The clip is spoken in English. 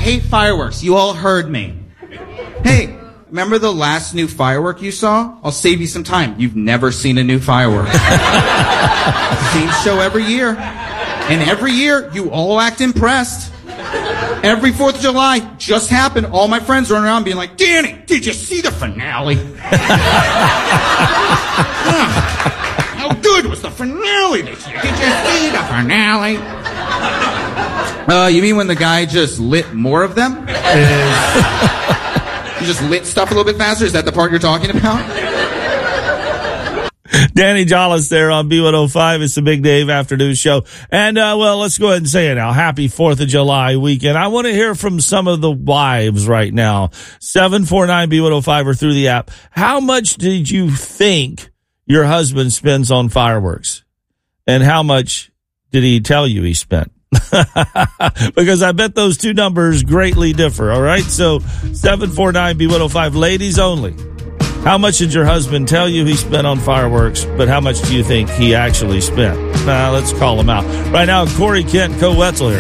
hate fireworks. You all heard me. Hey, remember the last new firework you saw? I'll save you some time. You've never seen a new firework. Same show every year. And every year, you all act impressed. Every 4th of July just happened. All my friends run around being like, Danny, did you see the finale? How good was the finale this year? Did you see the finale? You mean when the guy just lit more of them? He just lit stuff a little bit faster? Is that the part you're talking about? Danny Jollis there on B105. It's the Big Dave Afternoon Show. And, well, let's go ahead and say it now. Happy 4th of July weekend. I want to hear from some of the wives right now. 749-B105 or through the app. How much did you think your husband spends on fireworks? And how much did he tell you he spent? Because I bet those two numbers greatly differ. All right. So 749-B105, ladies only. How much did your husband tell you he spent on fireworks, but how much do you think he actually spent? Let's call him out. Right now, Corey Kent, Co-Wetzel here.